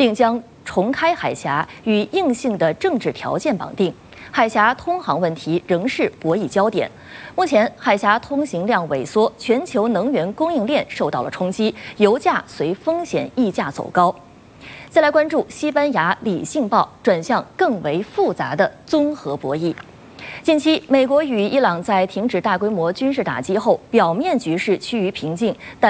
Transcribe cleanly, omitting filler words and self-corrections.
并将重开海峡与硬性的政治条件绑定。海峡通航问题仍是博弈焦点。目前，海峡通行量萎缩，全球能源供应链受到了冲击，油价随风险溢价走高。再来关注西班牙《理性报》转向更为复杂的综合博弈。近期，美国与伊朗在停止大规模军事打击后，表面局势趋于平静，但